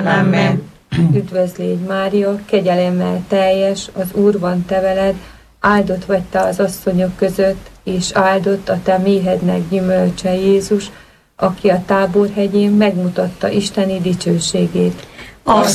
Amen. Üdvözl légy, Mária, kegyelemmel teljes, az Úr van te veled, áldott vagy te az asszonyok között, és áldott a te méhednek gyümölcse Jézus, aki a Táborhegyén megmutatta Isteni dicsőségét.